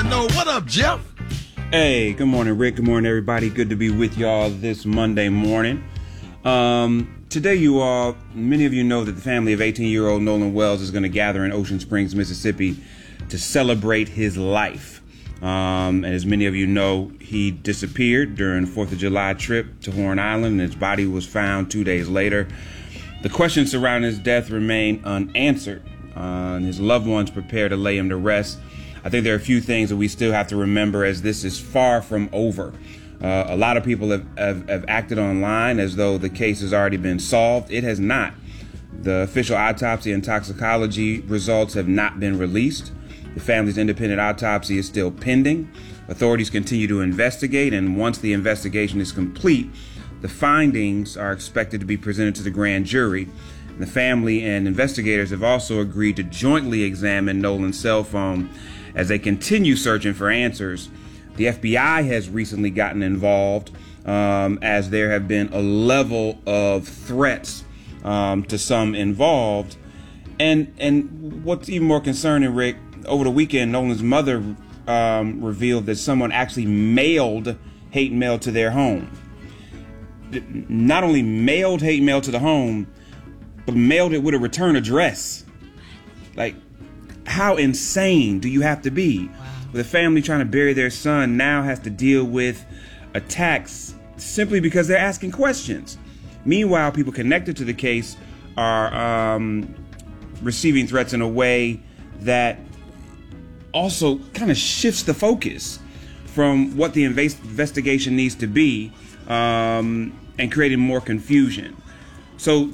know. What up, Jeff? Hey, good morning, Rick. Good morning, everybody. Good to be with y'all this Monday morning. Today, many of you know that the family of 18-year-old Nolan Wells is going to gather in Ocean Springs, Mississippi to celebrate his life. And as many of you know, he disappeared during the 4th of July trip to Horn Island, and his body was found 2 days later. The questions surrounding his death remain unanswered, and his loved ones prepare to lay him to rest. I think there are a few things that we still have to remember as this is far from over. A lot of people have acted online as though the case has already been solved. It has not. The official autopsy and toxicology results have not been released. The family's independent autopsy is still pending. Authorities continue to investigate, and once the investigation is complete, the findings are expected to be presented to the grand jury. The family and investigators have also agreed to jointly examine Nolan's cell phone as they continue searching for answers. The FBI has recently gotten involved as there have been a level of threats to some involved. And what's even more concerning, Rick, over the weekend, Nolan's mother revealed that someone actually mailed hate mail to their home. Not only mailed hate mail to the home, but mailed it with a return address. Like, how insane do you have to be? Wow. The family trying to bury their son now has to deal with attacks simply because they're asking questions. Meanwhile, people connected to the case are receiving threats in a way that also kind of shifts the focus from what the investigation needs to be and creating more confusion. So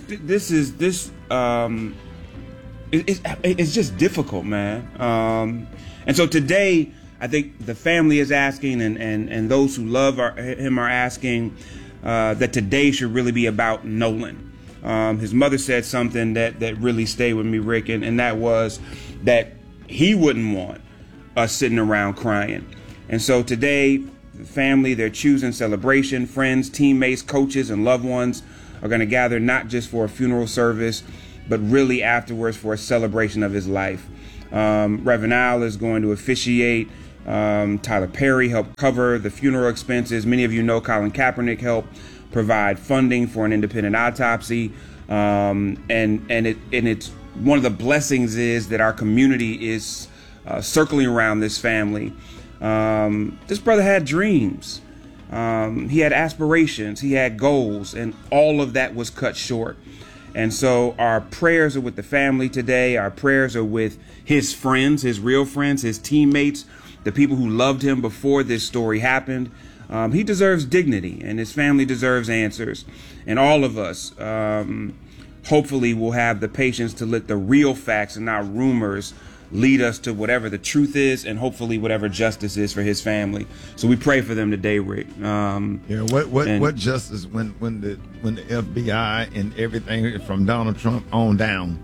it's just difficult, man. And so today, I think the family is asking, and those who love him are asking that today should really be about Nolan. His mother said something that really stayed with me, Rick, and that was that he wouldn't want us sitting around crying. And so today, the family, they're choosing celebration. Friends, teammates, coaches, and loved ones are going to gather not just for a funeral service, but really afterwards for a celebration of his life. Reverend Al is going to officiate. Tyler Perry helped cover the funeral expenses. Many of you know Colin Kaepernick helped provide funding for an independent autopsy. And it's one of the blessings is that our community is circling around this family. This brother had dreams. He had aspirations. He had goals, and all of that was cut short. And so our prayers are with the family today. Our prayers are with his friends, his real friends, his teammates, the people who loved him before this story happened. He deserves dignity, and his family deserves answers. And all of us, hopefully, will have the patience to let the real facts and not rumors lead us to whatever the truth is, and hopefully whatever justice is for his family. So we pray for them today, Rick. What justice when the FBI and everything from Donald Trump on down?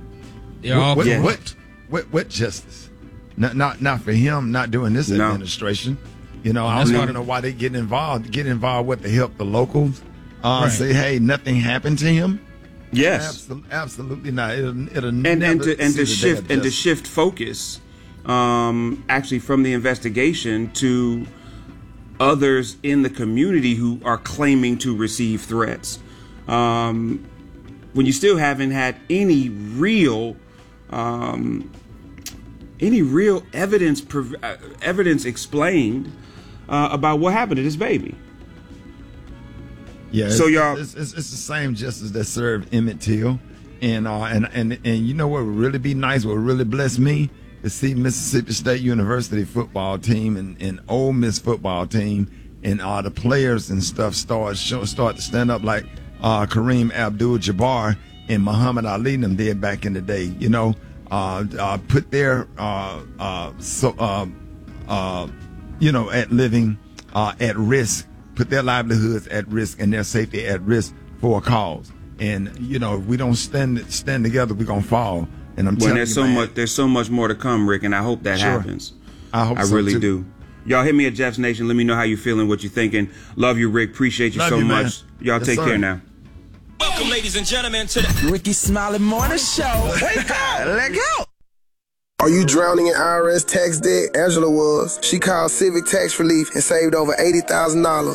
What justice? Not for him not doing this administration. You know, I don't know why they get involved. Get involved with to help the locals. Say, hey, nothing happened to him. Yes, absolutely not. It'll to shift focus, actually from the investigation to others in the community who are claiming to receive threats. When you still haven't had any real evidence explained about what happened to this baby. Yeah, so y'all, it's the same justice that served Emmett Till, and you know what would really be nice, what would really bless me, to see Mississippi State University football team and Ole Miss football team and the players and stuff start to stand up like Kareem Abdul-Jabbar and Muhammad Ali and them did back in the day. You know, put their at living at risk. Put their livelihoods at risk and their safety at risk for a cause. And you know, if we don't stand together, we're gonna fall. And I'm telling you, there's so much more to come, Rick, and I hope that happens. I hope so really too. do. Y'all hit me at Jeff's Nation. Let me know how you feeling, what you thinking. Love you, Rick. Appreciate you so much. Y'all take care now. Welcome, ladies and gentlemen, to the Ricky Smiley Morning Show. Wake up, let go. Are you drowning in IRS tax debt? Angela was. She called Civic Tax Relief and saved over $80,000.